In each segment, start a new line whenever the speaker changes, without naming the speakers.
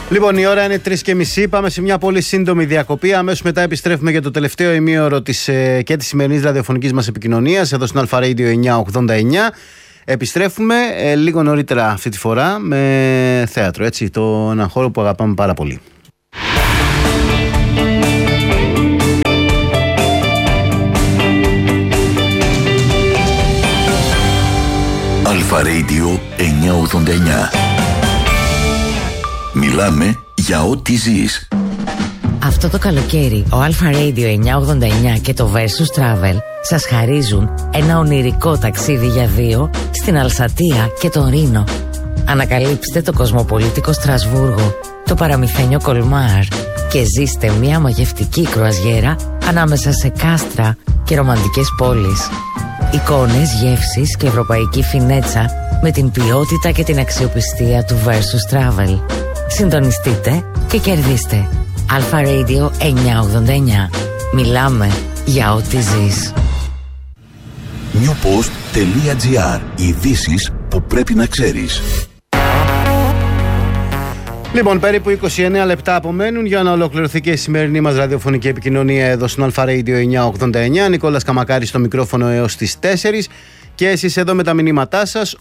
Λοιπόν, η ώρα είναι 3:30. Πάμε σε μια πολύ σύντομη διακοπή. Αμέσως μετά επιστρέφουμε για το τελευταίο ημίωρο και της σημερινής ραδιοφωνικής μας επικοινωνίας εδώ στην Αλφα Radio 989. Επιστρέφουμε λίγο νωρίτερα αυτή τη φορά με θέατρο, έτσι, ένα χώρο που αγαπάμε πάρα πολύ.
Αλφα Radio 989. Μιλάμε για ό,τι ζεις.
Αυτό το καλοκαίρι ο Αλφα Radio 989 και το Versus Travel σας χαρίζουν ένα ονειρικό ταξίδι για δύο στην Αλσατία και τον Ρήνο. Ανακαλύψτε το κοσμοπολίτικο Στρασβούργο, το παραμυθένιο Κολμάρ και ζήστε μια μαγευτική κρουαζιέρα ανάμεσα σε κάστρα και ρομαντικές πόλεις. Εικόνες, γεύσεις και ευρωπαϊκή φινέτσα με την ποιότητα και την αξιοπιστία του Versus Travel. Συντονιστείτε και κερδίστε. Αλφα Radio 989. Μιλάμε για ό,τι ζεις.
newpost.gr. Ειδήσεις που πρέπει να ξέρεις.
Λοιπόν, περίπου 29 λεπτά απομένουν για να ολοκληρωθεί και η σημερινή μας ραδιοφωνική επικοινωνία εδώ στην Αλφα Radio 989. Νικόλας Καμακάρης στο μικρόφωνο έως τις 4. Και εσείς εδώ με τα μηνύματά σας.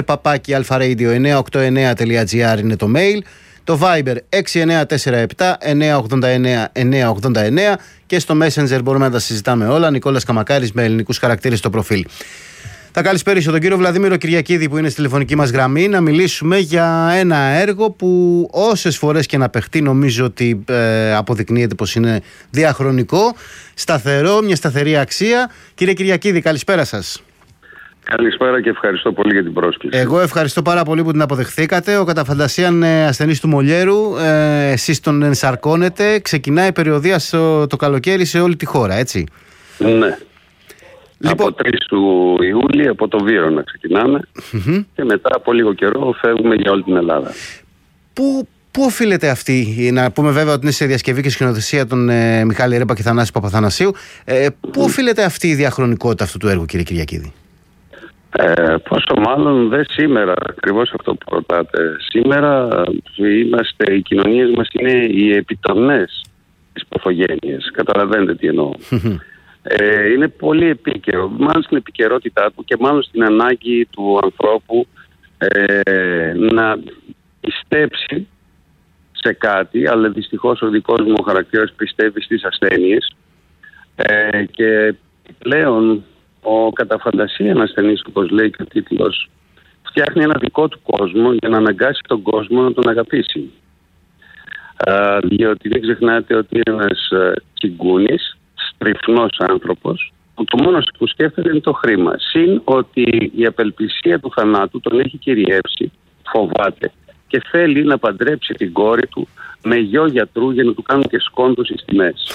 oner@alfaradio989.gr είναι το mail. Το Viber 6947 989 989 και στο Messenger μπορούμε να τα συζητάμε όλα. Νικόλας Καμακάρης με ελληνικούς χαρακτήρες στο προφίλ. Θα καλησπέρισω τον κύριο Βλαδίμηρο Κυριακίδη που είναι στη τηλεφωνική μας γραμμή να μιλήσουμε για ένα έργο που όσες φορές και να παιχτεί νομίζω ότι αποδεικνύεται πως είναι διαχρονικό, σταθερό, μια σταθερή αξία. Κύριε Κυριακίδη, καλησπέρα σας.
Καλησπέρα και ευχαριστώ πολύ για την πρόσκληση.
Εγώ ευχαριστώ πάρα πολύ που την αποδεχθήκατε. Ο κατά φαντασίαν ασθενής του Μολιέρου, εσείς τον ενσαρκώνετε. Ξεκινάει η περιοδεία το καλοκαίρι σε όλη τη χώρα, έτσι?
Ναι. Λοιπόν, από 3 του Ιούλη, από το Βύρωνα ξεκινάμε και μετά από λίγο καιρό φεύγουμε για όλη την Ελλάδα.
Πού οφείλεται αυτή, να πούμε βέβαια ότι είναι σε διασκευή και σκηνοθεσία των Μιχάλη Ρέπα και Θανάση Παπαθανασίου, πού οφείλεται αυτή η διαχρονικότητα αυτού του έργου, κύριε Κυριακίδη?
Πόσο μάλλον δεν σήμερα, ακριβώς αυτό που ρωτάτε. Σήμερα οι κοινωνίες μας είναι οι επιτονές της παθογένειας. Καταλαβαίνετε τι εννοώ. Είναι πολύ επίκαιρο, μάλλον στην επικαιρότητά του και μάλλον στην ανάγκη του ανθρώπου να πιστέψει σε κάτι, αλλά δυστυχώς ο δικός μου χαρακτήρας πιστεύει στις ασθένειες και πλέον ο κατά φαντασίαν ασθενής, όπως λέει και ο τίτλος, φτιάχνει ένα δικό του κόσμο για να αναγκάσει τον κόσμο να τον αγαπήσει. Διότι δεν ξεχνάτε ότι είναι ένας τσιγκούνης, στριφνός άνθρωπος, που το μόνο που σκέφτεται είναι το χρήμα. Συν ότι η απελπισία του θανάτου τον έχει κυριεύσει, φοβάται και θέλει να παντρέψει την κόρη του με γιο γιατρού για να του κάνουν και σκόντους στις τιμές.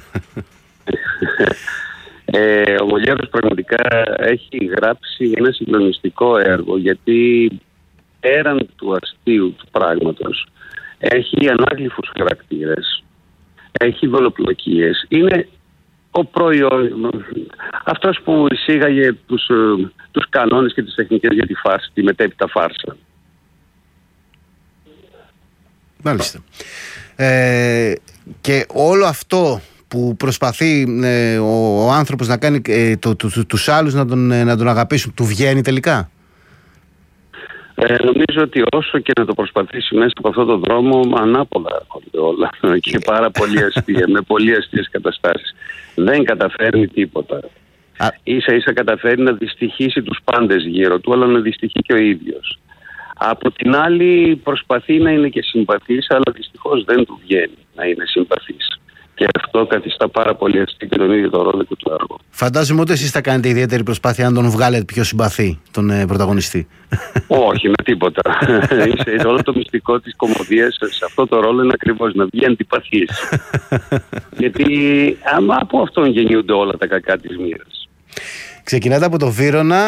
Ο Μολιέρος πραγματικά έχει γράψει ένα συγκλονιστικό έργο, γιατί πέραν του αστείου του πράγματος έχει ανάγλυφους χαρακτήρες, έχει δολοπλοκίες. Είναι ο προϊόν, αυτός που εισήγαγε τους κανόνες και τις τεχνικές για τη μετέπειτα φάρσα. Μάλιστα.
Και όλο αυτό που προσπαθεί ο άνθρωπος να κάνει τους άλλους να τον αγαπήσουν, του βγαίνει τελικά?
Νομίζω ότι όσο και να το προσπαθήσει μέσα από αυτόν τον δρόμο, ανάποδα έρχονται όλα και πάρα πολύ αστεία, με πολύ αστείες καταστάσεις. Δεν καταφέρνει τίποτα. Ίσα ίσα καταφέρει να δυστυχήσει τους πάντες γύρω του, αλλά να δυστυχεί και ο ίδιος. Από την άλλη προσπαθεί να είναι και συμπαθής, αλλά δυστυχώς δεν του βγαίνει να είναι συμπαθής. Και αυτό καθιστά πάρα πολύ αστείο και τον ίδιο το ρόλο και το έργο.
Φαντάζομαι ότι εσείς θα κάνετε ιδιαίτερη προσπάθεια να τον βγάλετε πιο συμπαθή, τον πρωταγωνιστή.
Όχι, με τίποτα. Όλο το μυστικό της κωμωδίας σε αυτό το ρόλο είναι ακριβώς να βγει αντιπαθής. Γιατί άμα από αυτόν γεννιούνται όλα τα κακά της μοίρας.
Ξεκινάτε από το Βύρωνα,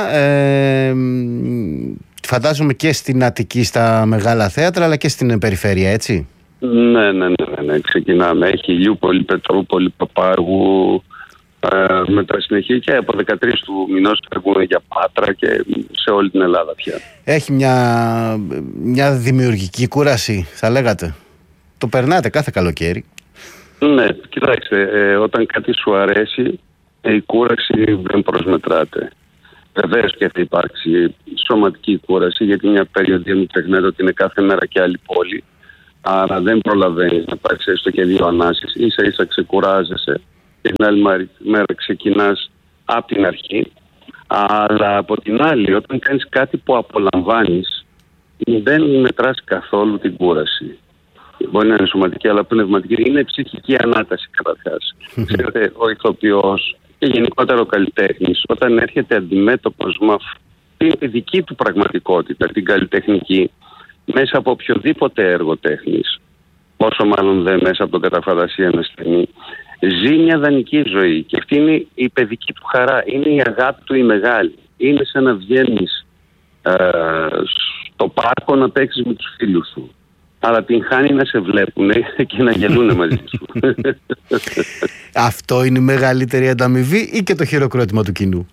φαντάζομαι και στην Αττική στα μεγάλα θέατρα, αλλά και στην περιφέρεια, έτσι?
Ναι, ξεκινάμε. Έχει Ηλιούπολη, Πετρούπολη, Παπάργου, μετά συνεχίζει και από 13 του μηνός φεύγουν για Πάτρα και σε όλη την Ελλάδα πια.
Έχει μια δημιουργική κούραση, θα λέγατε, το περνάτε κάθε καλοκαίρι.
Ναι, κοιτάξτε, όταν κάτι σου αρέσει, η κούραση δεν προσμετράται. Βεβαίως και θα υπάρξει σωματική κούραση, γιατί μια περιοδία μην ξεχνάτε ότι είναι κάθε μέρα και άλλη πόλη. Άρα δεν προλαβαίνεις να πάρεις έστω και 2 ανάσεις. Ίσα ίσα ξεκουράζεσαι και την άλλη μέρα ξεκινάς από την αρχή. Αλλά από την άλλη, όταν κάνεις κάτι που απολαμβάνεις, δεν μετράς καθόλου την κούραση. Μπορεί να είναι σωματική, αλλά πνευματική. Είναι ψυχική ανάταση καταρχάς. Ξέρετε, ο ηθοποιός και γενικότερα ο καλλιτέχνης, όταν έρχεται αντιμέτωπος με τη δική του πραγματικότητα, την καλλιτεχνική, μέσα από οποιοδήποτε έργο τέχνης, όσο μάλλον δεν μέσα από τον καταφαντασία ένα στιγμή, ζει μια δανεική ζωή. Και αυτή είναι η παιδική του χαρά. Είναι η αγάπη του η μεγάλη. Είναι σαν να βγαίνεις στο πάρκο να παίξεις με τους φίλους σου. Αλλά την χάνει να σε βλέπουν και να γελούν μαζί σου.
Αυτό είναι η μεγαλύτερη ανταμοιβή ή και το χειροκρότημα του κοινού?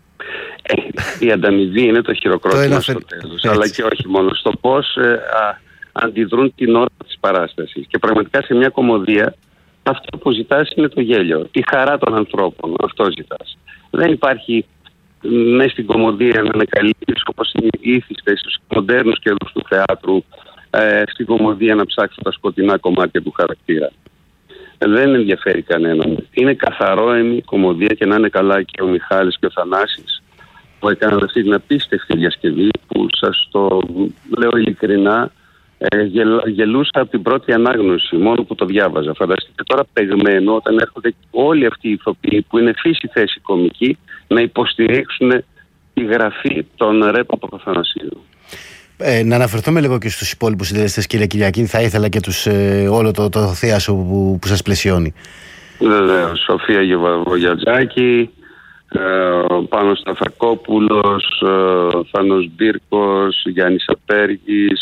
Η ανταμοιβή είναι το χειροκρότημα στο τέλος. Αλλά και όχι μόνο. Στο πώς αντιδρούν την ώρα της παράστασης. Και πραγματικά σε μια κομμωδία αυτό που ζητάς είναι το γέλιο. Τη χαρά των ανθρώπων. Αυτό ζητάς. Δεν υπάρχει μέσα στην κομμωδία να ανακαλύψεις, όπως είναι ήθιστε στους μοντέρνους καιρούς του θεάτρου, στην κομμωδία να ψάξω τα σκοτεινά κομμάτια του χαρακτήρα. Δεν ενδιαφέρει κανέναν. Είναι καθαρόαιμη κομμωδία, και να είναι καλά και ο Μιχάλης και ο Θανάσης που έκαναν αυτή την απίστευτη διασκευή, που σας το λέω ειλικρινά, γελούσα από την πρώτη ανάγνωση μόνο που το διάβαζα. Φανταστείτε τώρα παιγμένο όταν έρχονται όλοι αυτοί οι ηθοποιοί που είναι φύση θέση κομική να υποστηρίξουν τη γραφή των ρέπ από το Θανασίου.
Να αναφερθούμε λίγο και στους υπόλοιπους συντελεστές, κύριε Κυριακίδη. Θα ήθελα και όλο το θίασο που σας πλαισιώνει.
Βεβαίως, Σοφία Γεβαγιατζάκη, Πάνος Σταθακόπουλος, Θάνος Μπίρκος, Γιάννης Απέργης,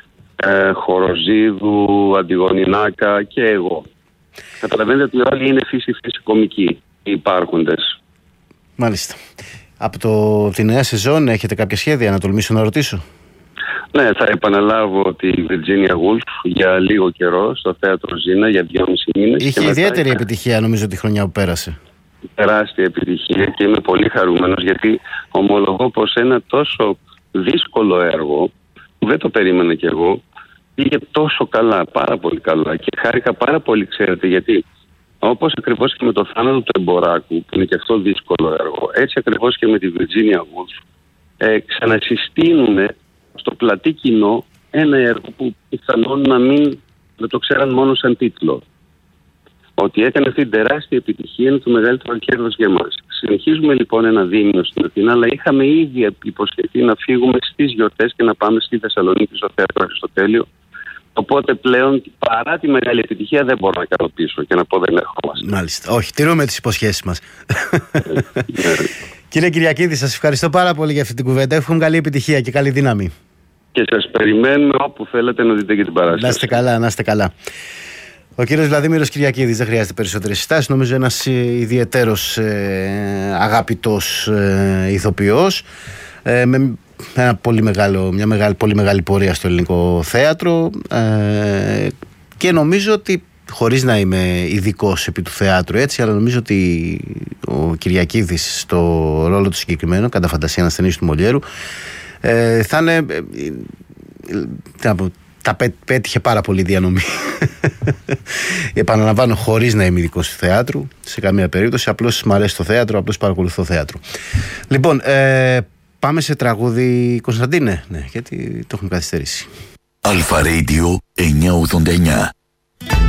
Χοροζίδου, Αντιγόνη Νάκα και εγώ. Καταλαβαίνετε ότι όλοι είναι φύση κομικοί οι υπάρχοντες.
Μάλιστα. Από τη νέα σεζόν έχετε κάποια σχέδια, να τολμήσω να ρωτήσω?
Ναι, θα επαναλάβω τη Virginia Woolf για λίγο καιρό στο θέατρο Ζήνα για 2,5 μήνες.
Είχε ιδιαίτερη επιτυχία νομίζω τη χρονιά που πέρασε.
Τεράστια επιτυχία και είμαι πολύ χαρούμενος, γιατί ομολογώ πως ένα τόσο δύσκολο έργο που δεν το περίμενα κι εγώ πήγε τόσο καλά, πάρα πολύ καλά, και χάρηκα πάρα πολύ, ξέρετε γιατί? Όπως ακριβώς και με το θάνατο του Εμποράκου, που είναι και αυτό δύσκολο έργο, έτσι ακριβώς και με τη Virginia Woolf ξανασυστήνουν στο πλατή κοινό ένα έργο που πιθανόν να μην το ξέραν μόνο σαν τίτλο. Ότι έκανε αυτή την τεράστια επιτυχία είναι το μεγαλύτερο κέρδος για εμάς. Συνεχίζουμε λοιπόν ένα δίμηνο στην Αθήνα, αλλά είχαμε ήδη υποσχεθεί να φύγουμε στις γιορτές και να πάμε στη Θεσσαλονίκη στο θέατρο Αριστοτέλειο. Οπότε πλέον, παρά τη μεγάλη επιτυχία, δεν μπορώ να κάνω πίσω και να πω δεν ερχόμαστε.
Μάλιστα. Όχι, τηρούμε τις υποσχέσεις μας. Κύριε Κυριακίδη, σας ευχαριστώ πάρα πολύ για αυτή την κουβέντα. Εύχομαι καλή επιτυχία και καλή δύναμη.
Και σας περιμένουμε όπου θέλετε να δείτε και την παράσταση.
Να είστε καλά, να είστε καλά. Ο κύριος Βλαδίμηρος Κυριακίδης, δεν χρειάζεται περισσότερες συστάσεις. Νομίζω ένας ιδιαιτέρως αγαπητός ηθοποιός, με μια πολύ μεγάλη πορεία στο ελληνικό θέατρο, και νομίζω ότι, χωρίς να είμαι ειδικός επί του θεάτρου έτσι, αλλά νομίζω ότι ο Κυριακίδης στο ρόλο του συγκεκριμένο, κατά φαντασία ανασθενής του Μολιέρου, θα είναι, τα πέτυχε πάρα πολύ διανομή. Επαναλαμβάνω, χωρίς να είμαι ειδικός του θεάτρου σε καμία περίπτωση, απλώς μου αρέσει το θέατρο, απλώς παρακολουθώ θέατρο. Λοιπόν, πάμε σε τραγούδι, Κωνσταντίνε, ναι, γιατί το έχουμε καθυστερήσει.
Αλφα Radio 989.